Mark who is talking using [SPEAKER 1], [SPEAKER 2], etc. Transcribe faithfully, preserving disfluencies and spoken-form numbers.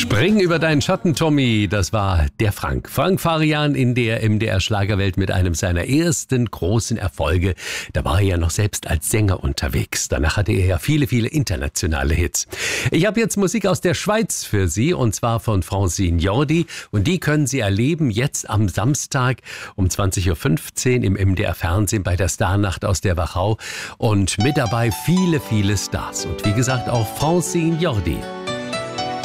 [SPEAKER 1] Spring über deinen Schatten, Tommy. Das war der Frank. Frank Farian in der M D R-Schlagerwelt mit einem seiner ersten großen Erfolge. Da war er ja noch selbst als Sänger unterwegs. Danach hatte er ja viele, viele internationale Hits. Ich habe jetzt Musik aus der Schweiz für Sie, und zwar von Francine Jordi. Und die können Sie erleben jetzt am Samstag um zwanzig Uhr fünfzehn im M D R-Fernsehen bei der Starnacht aus der Wachau. Und mit dabei viele, viele Stars. Und wie gesagt auch Francine Jordi.